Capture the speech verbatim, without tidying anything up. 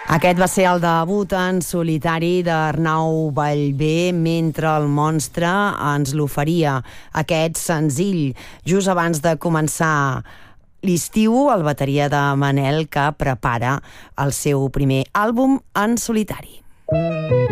Aquest va ser el debut en solitari d'Arnau Ballbé, mentre el Monstre ens l'oferia aquest senzill just abans de començar l'estiu, el bateria de Manel, que prepara el seu primer àlbum en solitari.